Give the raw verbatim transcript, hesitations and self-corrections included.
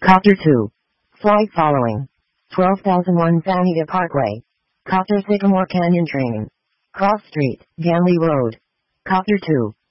Copter two. Flight following. twelve thousand one Fanita Parkway. Copter Sycamore Canyon Training. Cross Street, Ganley Road. Copter two.